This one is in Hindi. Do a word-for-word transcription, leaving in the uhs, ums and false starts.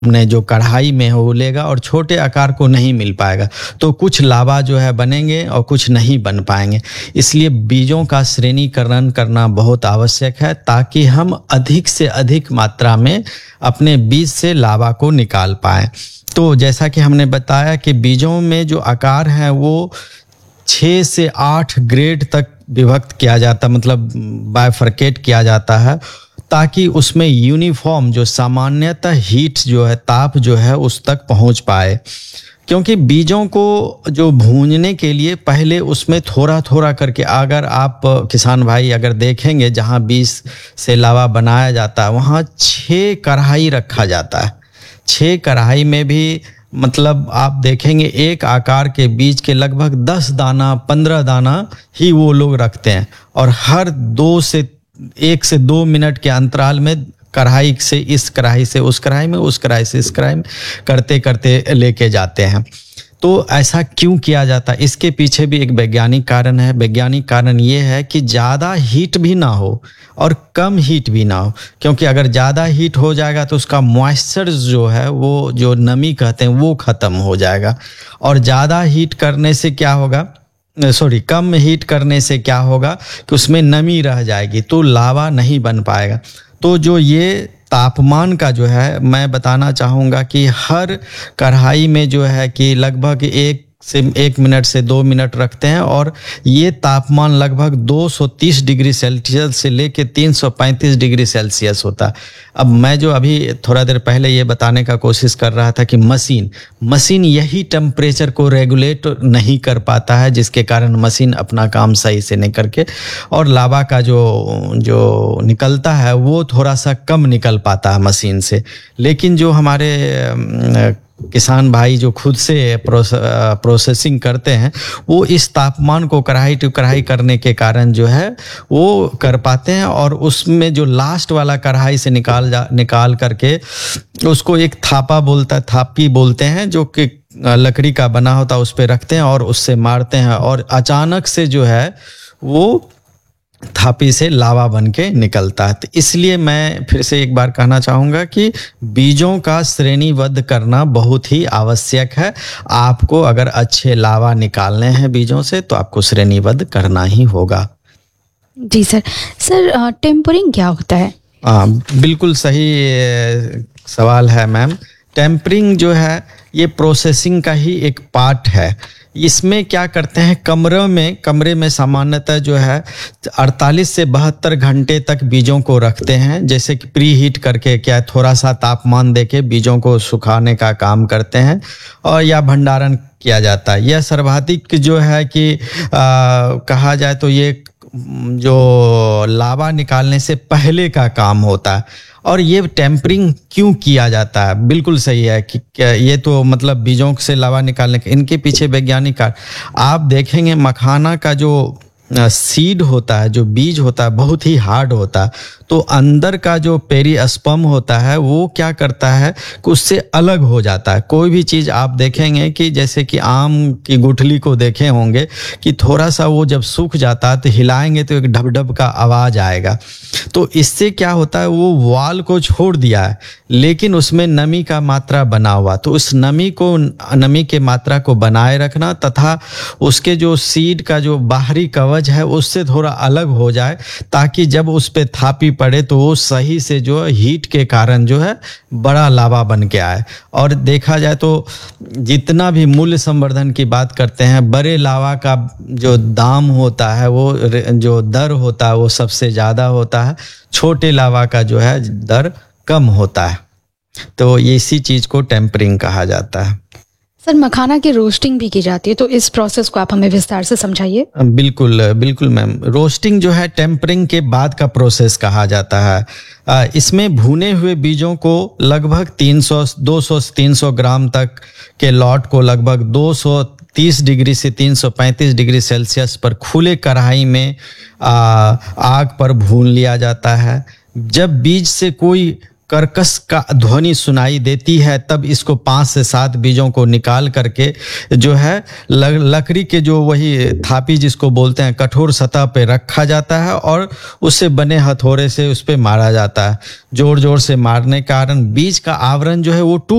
ने जो कढ़ाई में है वो लेगा और छोटे आकार को नहीं मिल पाएगा, तो कुछ लावा जो है बनेंगे और कुछ नहीं बन पाएंगे। इसलिए बीजों का श्रेणीकरण करना बहुत आवश्यक है ताकि हम अधिक से अधिक मात्रा में अपने बीज से लावा को निकाल पाएँ। तो जैसा कि हमने बताया कि बीजों में जो आकार है वो छः से आठ ग्रेड तक विभक्त किया जाता, मतलब बाइफरकेट किया जाता है, ताकि उसमें यूनिफॉर्म जो सामान्यतः हीट जो है, ताप जो है उस तक पहुंच पाए। क्योंकि बीजों को जो भूनने के लिए पहले उसमें थोड़ा थोड़ा करके, अगर आप किसान भाई अगर देखेंगे जहां बीज से लावा बनाया जाता है वहां छः कढ़ाई रखा जाता है। छः कढ़ाई में भी मतलब आप देखेंगे एक आकार के बीज के लगभग दस दाना पंद्रह दाना ही वो लोग रखते हैं, और हर दो से एक से दो मिनट के अंतराल में कढ़ाई से इस कढ़ाई से उस कढ़ाई में, उस कढ़ाई से इस कढ़ाई में करते करते लेके जाते हैं। तो ऐसा क्यों किया जाता है? इसके पीछे भी एक वैज्ञानिक कारण है। वैज्ञानिक कारण ये है कि ज़्यादा हीट भी ना हो और कम हीट भी ना हो, क्योंकि अगर ज़्यादा हीट हो जाएगा तो उसका मॉइस्चर जो है, वो जो नमी कहते हैं, वो ख़त्म हो जाएगा। और ज़्यादा हीट करने से क्या होगा, सॉरी कम हीट करने से क्या होगा कि उसमें नमी रह जाएगी, तो लावा नहीं बन पाएगा। तो जो ये तापमान का जो है, मैं बताना चाहूँगा कि हर कढ़ाई में जो है कि लगभग एक से एक मिनट से दो मिनट रखते हैं, और ये तापमान लगभग दो सौ तीस डिग्री सेल्सियस से लेके तीन सौ पैंतीस डिग्री सेल्सियस होता है। अब मैं जो अभी थोड़ा देर पहले ये बताने का कोशिश कर रहा था कि मशीन मशीन यही टेम्परेचर को रेगुलेट नहीं कर पाता है, जिसके कारण मशीन अपना काम सही से नहीं करके, और लावा का जो जो निकलता है वो थोड़ा सा कम निकल पाता है मशीन से। लेकिन जो हमारे किसान भाई जो खुद से प्रोसेसिंग करते हैं, वो इस तापमान को कढ़ाई टू कढ़ाई करने के कारण जो है वो कर पाते हैं, और उसमें जो लास्ट वाला कढ़ाई से निकाल जा निकाल करके उसको एक थापा बोलता है थापी बोलते हैं, जो कि लकड़ी का बना होता है, उस पर रखते हैं और उससे मारते हैं, और अचानक से जो है वो थापी से लावा बन के निकलता है। तो इसलिए मैं फिर से एक बार कहना चाहूँगा कि बीजों का श्रेणीबद्ध करना बहुत ही आवश्यक है। आपको अगर अच्छे लावा निकालने हैं बीजों से तो आपको श्रेणीबद्ध करना ही होगा। जी सर। सर टेम्परिंग क्या होता है? हाँ, बिल्कुल सही सवाल है मैम। टेम्परिंग जो है ये प्रोसेसिंग का ही एक पार्ट है। इसमें क्या करते हैं, कमरे में कमरे में सामान्यतः जो है अड़तालीस से बहत्तर घंटे तक बीजों को रखते हैं, जैसे कि प्री हीट करके, क्या थोड़ा सा तापमान देके बीजों को सुखाने का काम करते हैं, और या भंडारण किया जाता है। यह सर्वाधिक जो है कि आ, कहा जाए तो ये जो लावा निकालने से पहले का काम होता है। और ये टेम्परिंग क्यों किया जाता है? बिल्कुल सही है कि ये तो मतलब बीजों से लावा निकालने के, इनके पीछे वैज्ञानिक कारण आप देखेंगे। मखाना का जो सीड होता है, जो बीज होता है, बहुत ही हार्ड होता है, तो अंदर का जो पेरिस्पर्म होता है वो क्या करता है कि उससे अलग हो जाता है। कोई भी चीज़ आप देखेंगे कि जैसे कि आम की गुठली को देखे होंगे कि थोड़ा सा वो जब सूख जाता है तो हिलाएंगे तो एक ढब ढब का आवाज़ आएगा। तो इससे क्या होता है, वो वाल को छोड़ दिया है लेकिन उसमें नमी का मात्रा बना हुआ, तो उस नमी को नमी के मात्रा को बनाए रखना तथा उसके जो सीड का जो बाहरी कवच है उससे थोड़ा अलग हो जाए, ताकि जब उस पे थापी पड़े तो वो सही से जो हीट के कारण जो है बड़ा लावा बन के आए। और देखा जाए तो जितना भी मूल्य संवर्धन की बात करते हैं, बड़े लावा का जो दाम होता है, वो जो दर होता है वो सबसे ज़्यादा होता है, छोटे लावा का जो है दर कम होता है। तो ये इसी चीज़ को टेम्परिंग कहा जाता है। सर मखाना की रोस्टिंग भी की जाती है, तो इस प्रोसेस को आप हमें विस्तार से समझाइए। बिल्कुल बिल्कुल मैम। रोस्टिंग जो है टेम्परिंग के बाद का प्रोसेस कहा जाता है। इसमें भुने हुए बीजों को लगभग तीन सौ दो सौ तीन सौ ग्राम तक के लॉट को लगभग दो सौ तीस डिग्री से तीन सौ पैंतीस डिग्री सेल्सियस पर खुले कढ़ाई में आ, आग पर भून लिया जाता है। जब बीज से कोई कर्कश का ध्वनि सुनाई देती है, तब इसको पाँच से सात बीजों को निकाल करके जो है लकड़ी के जो वही थापी जिसको बोलते हैं कठोर सतह पे रखा जाता है और उससे बने हथौड़े से उस पे मारा जाता है। जोर जोर से मारने के कारण बीज का आवरण जो है वो टूट